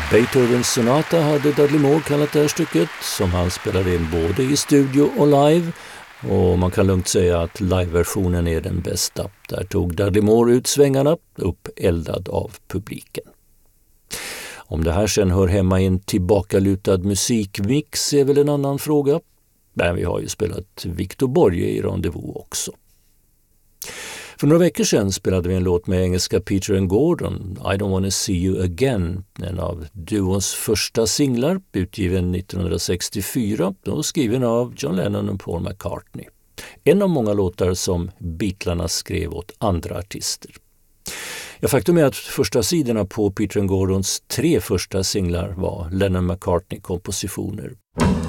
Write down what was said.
Beethovens sonata hade Dudley Moore kallat det här stycket, som han spelade in både i studio och live. Och man kan lugnt säga att liveversionen är den bästa. Där tog Dudley Moore ut svängarna, uppeldad av publiken. Om det här sen hör hemma i en tillbakalutad musikmix är väl en annan fråga. Men vi har ju spelat Victor Borge i Rendezvous också. För några veckor sedan spelade vi en låt med engelska Peter and Gordon, I Don't Wanna See You Again, en av duons första singlar, utgiven 1964 och skriven av John Lennon och Paul McCartney. En av många låtar som Beatlarna skrev åt andra artister. Faktum är att första sidorna på Peter and Gordons 3 första singlar var Lennon-McCartney-kompositioner.